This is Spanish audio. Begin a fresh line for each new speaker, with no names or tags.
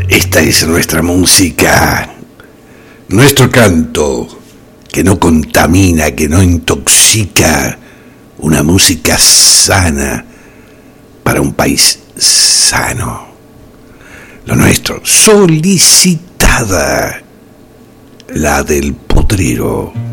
Esta es nuestra música, nuestro canto, que no contamina, que no intoxica, una música sana para un país sano. Lo nuestro, solicitada, la del potrero.